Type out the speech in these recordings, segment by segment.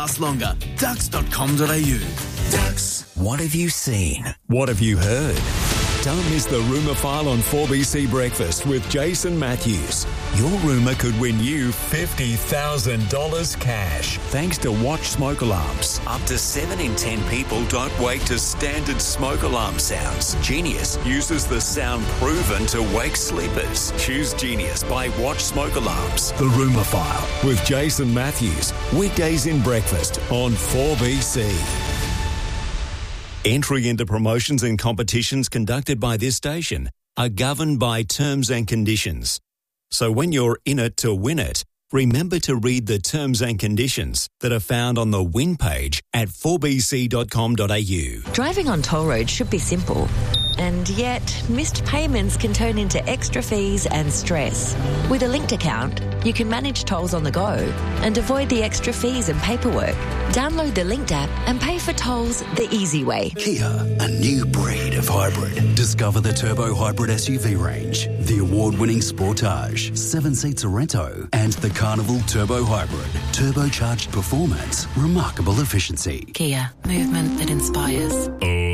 last longer. Ducks.com.au. Ducks. What have you seen? What have you heard? Don't miss the Rumour File on 4BC Breakfast with Jason Matthews. Your rumour could win you $50,000 cash thanks to Watch Smoke Alarms. Up to 7 in 10 people don't wake to standard smoke alarm sounds. Genius uses the sound proven to wake sleepers. Choose Genius by Watch Smoke Alarms. The Rumour File with Jason Matthews. Weekdays in breakfast on 4BC. Entry into promotions and competitions conducted by this station are governed by terms and conditions. So when you're in it to win it, remember to read the terms and conditions that are found on the win page at 4bc.com.au. Driving on toll roads should be simple. And yet, missed payments can turn into extra fees and stress. With a linked account, you can manage tolls on the go and avoid the extra fees and paperwork. Download the Linked app and pay for tolls the easy way. Kia, a new breed of hybrid. Discover the Turbo Hybrid SUV range, the award-winning Sportage, 7-seat Sorento, and the Carnival Turbo Hybrid. Turbocharged performance, remarkable efficiency. Kia, movement that inspires.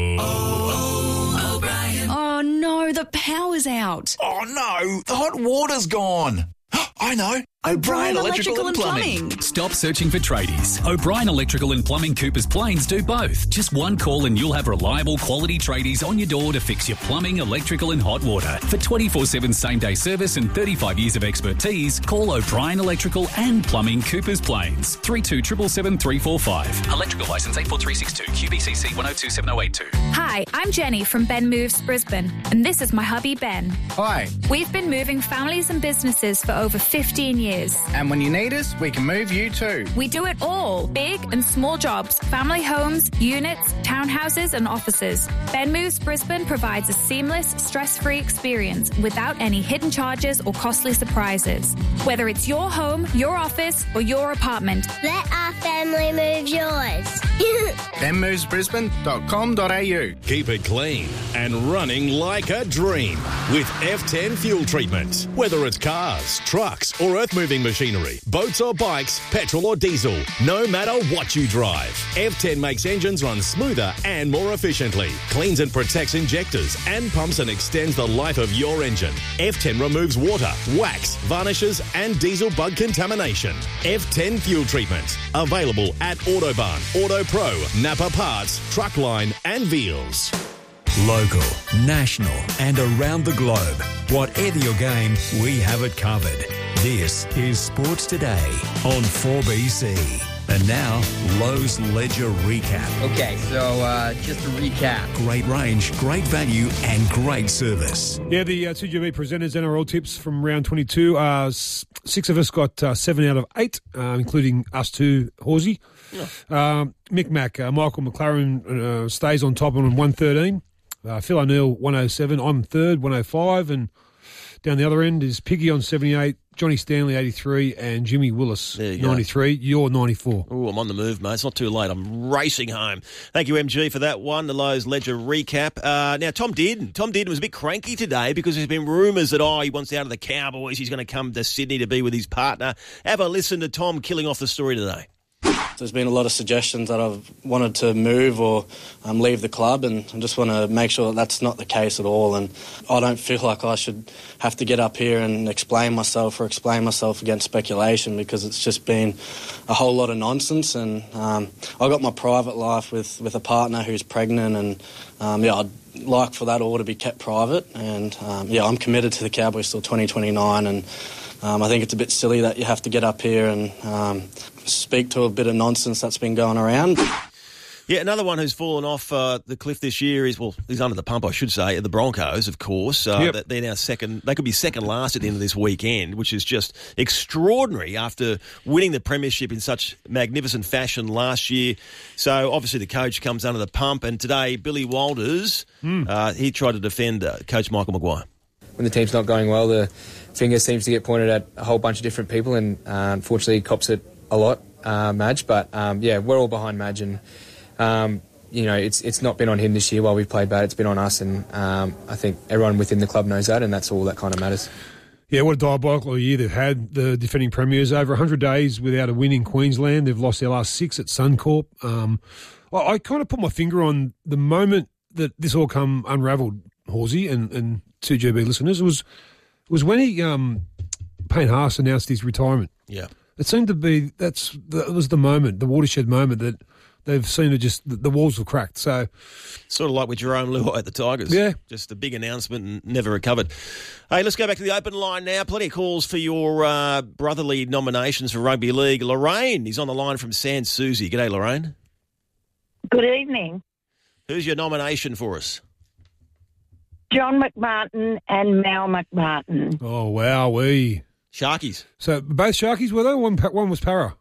Oh no, the power's out. Oh no, the hot water's gone. I know. O'Brien Electrical and Plumbing. Stop searching for tradies. O'Brien Electrical and Plumbing Coopers Plains do both. Just one call and you'll have reliable quality tradies on your door to fix your plumbing, electrical and hot water. For 24/7 same-day service and 35 years of expertise, call O'Brien Electrical and Plumbing Coopers Plains. 3277 345. Electrical licence 84362 QBCC 10278082. Hi, I'm Jenny from Ben Moves Brisbane, and this is my hubby Ben. Hi. We've been moving families and businesses for over 15 years. And when you need us, we can move you too. We do it all. Big and small jobs, family homes, units, townhouses and offices. Ben Moves Brisbane provides a seamless, stress-free experience without any hidden charges or costly surprises. Whether it's your home, your office or your apartment. Let our family move yours. benmovesbrisbane.com.au. Keep it clean and running like a dream with F10 fuel treatment. Whether it's cars, trucks or earth-moving machinery, boats or bikes, petrol or diesel, no matter what you drive, F10 makes engines run smoother and more efficiently, cleans and protects injectors and pumps and extends the life of your engine. F10 removes water, wax, varnishes and diesel bug contamination. F10 fuel treatment. Available at Autobarn, Auto Pro, Napa Parts, Truckline and Veals. Local, national and around the globe. Whatever your game, we have it covered. This is Sports Today on 4BC. And now, Lowe's Ledger Recap. Okay, so just to recap. Great range, great value and great service. Yeah, the 2GB presenters NRL tips from round 22. 6 of us got 7 out of 8, including us two, Horsey. Yeah. Mick Mac, Michael McLaren stays on top on 113. Phil O'Neill, 107. I'm third, 105. And down the other end is Piggy on 78, Johnny Stanley, 83, and Jimmy Willis, 93. You're 94. Oh, I'm on the move, mate. It's not too late. I'm racing home. Thank you, MG, for that one, the Lowe's Ledger recap. Now, Tom Dearden was a bit cranky today because there's been rumours that, he wants out of the Cowboys. He's going to come to Sydney to be with his partner. Have a listen to Tom killing off the story today. There's been a lot of suggestions that I've wanted to move or leave the club, and I just want to make sure that that's not the case at all. And I don't feel like I should have to get up here and explain myself against speculation, because it's just been a whole lot of nonsense. And I've got my private life with a partner who's pregnant, and I'd like for that all to be kept private. And I'm committed to the Cowboys till 2029, and I think it's a bit silly that you have to get up here and speak to a bit of nonsense that's been going around. Yeah, another one who's fallen off the cliff this year is, he's under the pump, I should say, the Broncos, of course. Yep. They're now second. They could be second last at the end of this weekend, which is just extraordinary after winning the premiership in such magnificent fashion last year. So, obviously, the coach comes under the pump, and today, Billy Walters, he tried to defend Coach Michael Maguire. When the team's not going well, the finger seems to get pointed at a whole bunch of different people, and unfortunately, he cops it a lot, Madge. But, we're all behind Madge, and it's not been on him this year while we've played bad. It's been on us, and I think everyone within the club knows that, and that's all that kind of matters. Yeah, what a diabolical year they've had, the defending premiers. Over 100 days without a win in Queensland. They've lost their last 6 at Suncorp. I kind of put my finger on the moment that this all come unravelled, Horsey and 2GB listeners. It was when Payne Haas announced his retirement. Yeah. It seemed to be, that was the moment, the watershed moment that they've seen the walls were cracked. So, sort of like with Jerome Luai at the Tigers. Yeah. Just a big announcement and never recovered. Hey, let's go back to the open line now. Plenty of calls for your brotherly nominations for Rugby League. Lorraine is on the line from Sans Souci. G'day, Lorraine. Good evening. Who's your nomination for us? John McMartin and Mal McMartin. Oh, wow-wee. Sharkies. So both Sharkies were there? One was Para?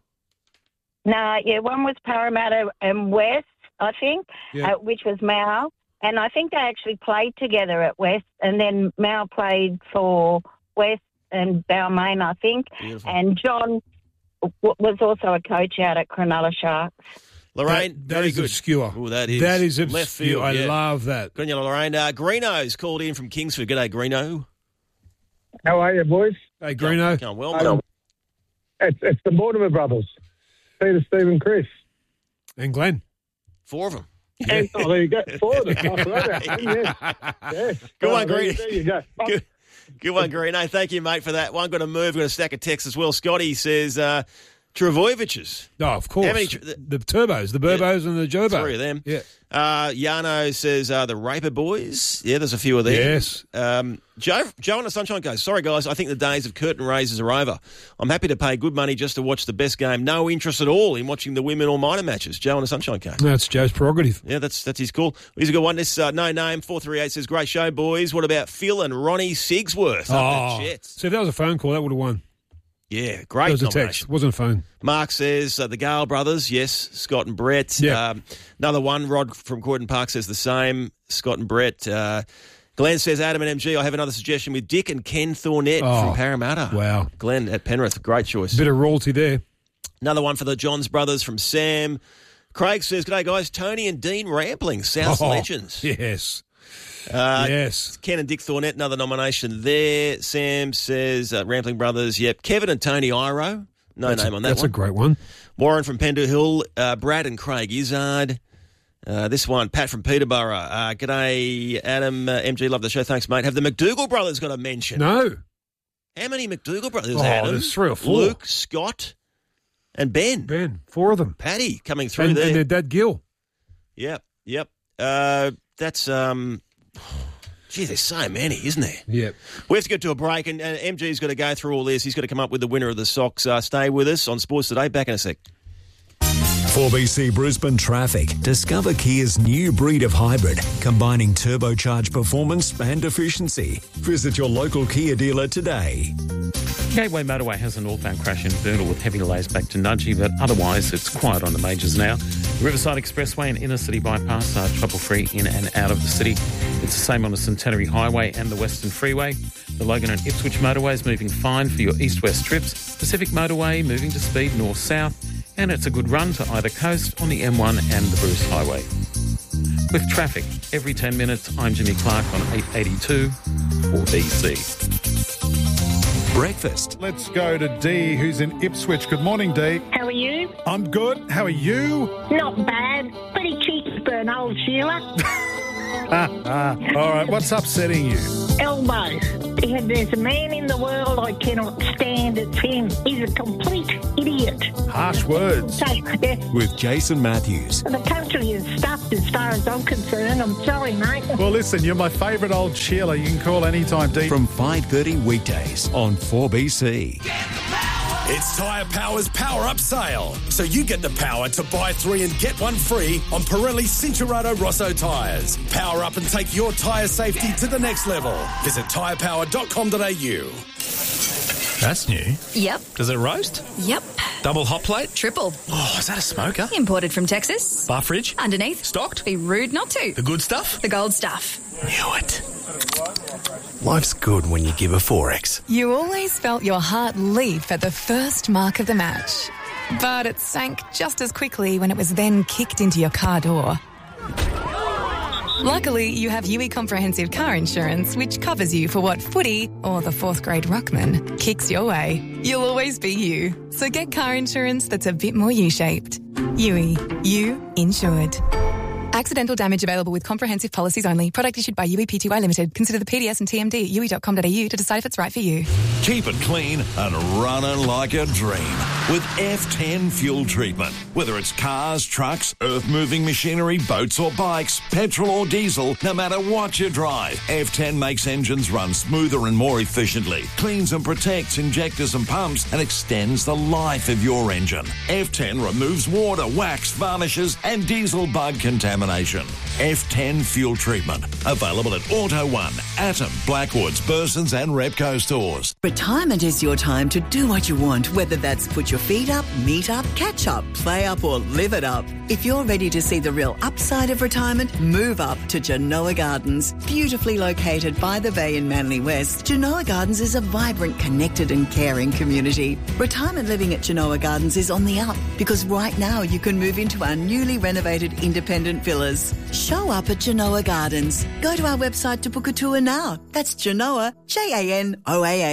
No, one was Parramatta and West, I think, which was Mal. And I think they actually played together at West. And then Mal played for West and Balmain, I think. Beautiful. And John was also a coach out at Cronulla Sharks. Lorraine, that very is good. obscure. Ooh, that is. That is left obscure. field. I love that. Good on you, Lorraine. Greeno's called in from Kingsford. G'day, Greeno. How are you, boys? Hey, Greeno. Going well, mate. It's the Mortimer brothers. Peter, Steve and Chris. And Glenn. 4 of them. Yeah. Oh, there you go. 4 of them. I forgot about them, yeah. Good one, Greeno. There you go. Good one, Greeno. Thank you, mate, for that one. Got to move. Got a stack of texts as well. Scotty says Travojeviches. Oh, of course. How many the Turbos, the Burbos and the Jobo. 3 of them. Yeah. Yano says the Raper Boys. Yeah, there's a few of them. Yes. Joe on the Sunshine goes, sorry, guys, I think the days of curtain raisers are over. I'm happy to pay good money just to watch the best game. No interest at all in watching the women or minor matches. Joe on the Sunshine goes. That's Joe's prerogative. Yeah, that's his call. He's a good one. This no name 438 says, great show, boys. What about Phil and Ronnie Sigsworth? So if that was a phone call, that would have won. Yeah, great. It was a text, wasn't a phone. Mark says the Gale brothers, yes, Scott and Brett. Yeah. Another one, Rod from Croydon Park says the same, Scott and Brett. Glenn says, Adam and MG, I have another suggestion with Dick and Ken Thornett from Parramatta. Wow. Glenn at Penrith, great choice. Bit of royalty there. Another one for the Johns brothers from Sam. Craig says, g'day guys, Tony and Dean Rampling, South Legends. Yes. Yes. Ken and Dick Thornett, another nomination there. Sam says, Rampling brothers, yep. Kevin and Tony Iro, name on that one. That's a great one. Warren from Pendle Hill, Brad and Craig Izzard. This one, Pat from Peterborough. G'day, Adam, MG, love the show. Thanks, mate. Have the McDougall brothers got a mention? No. How many McDougall brothers? Adam, there's 3 or 4. Luke, Scott, and Ben. 4 of them. Paddy coming through there. And their dad, Gil. Yep. That's... Gee, there's so many, isn't there? Yep. We have to get to a break, and MG's got to go through all this. He's got to come up with the winner of the socks. Stay with us on Sports Today. Back in a sec. 4BC Brisbane Traffic. Discover Kia's new breed of hybrid, combining turbocharged performance and efficiency. Visit your local Kia dealer today. Gateway Motorway has a northbound crash in Burnell with heavy delays back to Nudgee, but otherwise it's quiet on the majors now. Riverside Expressway and Inner City Bypass are trouble-free in and out of the city. It's the same on the Centenary Highway and the Western Freeway. The Logan and Ipswich Motorway is moving fine for your east-west trips. Pacific Motorway moving to speed north-south. And it's a good run to either coast on the M1 and the Bruce Highway. With traffic every 10 minutes, I'm Jimmy Clark on 882 4BC. Breakfast. Let's go to Dee, who's in Ipswich. Good morning, Dee. How are you? I'm good. How are you? Not bad. Pretty cheeky for an old Sheila. All right, what's upsetting you? Elbows. There's a man in the world I cannot stand. It's him. He's a complete idiot. Harsh words. So, With Jason Matthews. the country is stuffed as far as I'm concerned. I'm sorry, mate. Well, listen, you're my favourite old Sheila. You can call anytime, Dee. From 5:30 weekdays on 4BC. It's Tyre Power's Power Up Sale. So you get the power to buy 3 and get 1 free on Pirelli Cincherato Rosso tyres. Power up and take your tyre safety to the next level. Visit tyrepower.com.au. That's new. Yep. Does it roast? Yep. Double hot plate? Triple. Oh, is that a smoker? Imported from Texas. Bar fridge? Underneath. Stocked? Be rude not to. The good stuff? The gold stuff. Knew it. Life's good when you give a 4X. You always felt your heart leap at the first mark of the match. But it sank just as quickly when it was then kicked into your car door. Luckily, you have UE Comprehensive Car Insurance, which covers you for what footy or the fourth grade ruckman kicks your way. You'll always be you. So get car insurance that's a bit more U-shaped. UE. You insured. Accidental damage available with comprehensive policies only. Product issued by UE Pty Limited. Consider the PDS and TMD at UE.com.au to decide if it's right for you. Keep it clean and running like a dream with F10 fuel treatment. Whether it's cars, trucks, earth-moving machinery, boats or bikes, petrol or diesel, no matter what you drive, F10 makes engines run smoother and more efficiently, cleans and protects injectors and pumps, and extends the life of your engine. F10 removes water, wax, varnishes and diesel bug contamination. F10 fuel treatment. Available at Auto One, Atom, Blackwoods, Bursons and Repco stores. Retirement is your time to do what you want, whether that's put your feet up, meet up, catch up, play up or live it up. If you're ready to see the real upside of retirement, move up to Genoa Gardens. Beautifully located by the bay in Manly West, Genoa Gardens is a vibrant, connected and caring community. Retirement living at Genoa Gardens is on the up because right now you can move into our newly renovated independent villas. Show up at Genoa Gardens. Go to our website to book a tour now. That's Genoa, Janoaa.